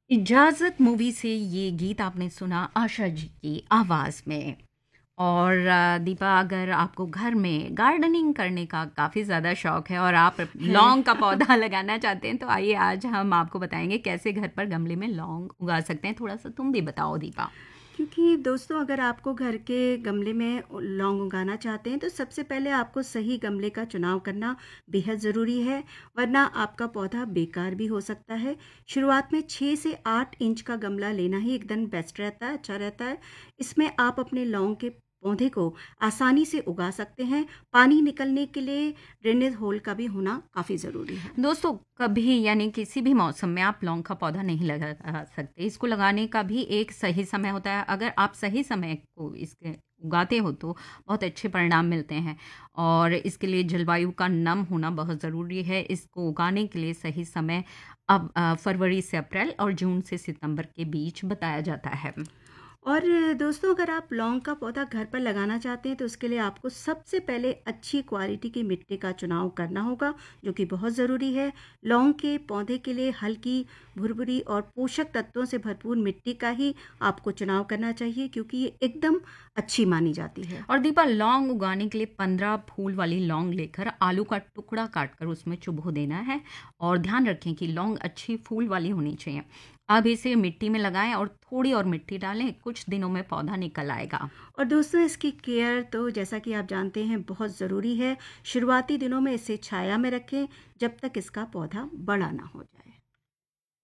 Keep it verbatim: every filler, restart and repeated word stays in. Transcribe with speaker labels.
Speaker 1: इजाज़त मूवी से ये गीत आपने सुना आशा जी की आवाज़ में। और अ, दीपा, अगर आपको घर में गार्डनिंग करने का काफ़ी ज़्यादा शौक है और आप
Speaker 2: है।
Speaker 1: लौंग का पौधा लगाना चाहते हैं, तो आइए आज हम आपको बताएंगे कैसे घर पर गमले में लौंग उगा सकते हैं। थोड़ा सा तुम भी बताओ दीपा।
Speaker 2: क्योंकि दोस्तों, अगर आपको घर के गमले में लौंग उगाना चाहते हैं तो सबसे पहले आपको सही गमले का चुनाव करना बेहद ज़रूरी है, वरना आपका पौधा बेकार भी हो सकता है। शुरुआत में छः से आठ इंच का गमला लेना ही एकदम बेस्ट रहता है, अच्छा रहता है। इसमें आप अपने लौंग के पौधे को आसानी से उगा सकते हैं। पानी निकलने के लिए ड्रेनेज होल का भी होना काफ़ी ज़रूरी है।
Speaker 1: दोस्तों, कभी यानी किसी भी मौसम में आप लौंग का पौधा नहीं लगा सकते। इसको लगाने का भी एक सही समय होता है। अगर आप सही समय को इसके उगाते हो तो बहुत अच्छे परिणाम मिलते हैं। और इसके लिए जलवायु का नम होना बहुत ज़रूरी है। इसको उगाने के लिए सही समय अब अ, फरवरी से अप्रैल और जून से सितंबर के बीच बताया जाता है।
Speaker 2: और दोस्तों, अगर आप लौंग का पौधा घर पर लगाना चाहते हैं तो उसके लिए आपको सबसे पहले अच्छी क्वालिटी की मिट्टी का चुनाव करना होगा, जो कि बहुत ज़रूरी है। लौंग के पौधे के लिए हल्की, भुरभुरी और पोषक तत्वों से भरपूर मिट्टी का ही आपको चुनाव करना चाहिए, क्योंकि ये एकदम अच्छी मानी जाती है।
Speaker 1: और दीपा, लौंग उगाने के लिए पंद्रह फूल वाली लौंग लेकर आलू का टुकड़ा काटकर उसमें चुभो देना है। और ध्यान रखें कि लौंग अच्छी फूल वाली होनी चाहिए। अब इसे मिट्टी में लगाएं और थोड़ी और मिट्टी डालें। कुछ दिनों में पौधा निकल आएगा।
Speaker 2: और दोस्तों, इसकी केयर तो जैसा कि आप जानते हैं बहुत ज़रूरी है। शुरुआती दिनों में इसे छाया में रखें जब तक इसका पौधा बड़ा ना हो जाए।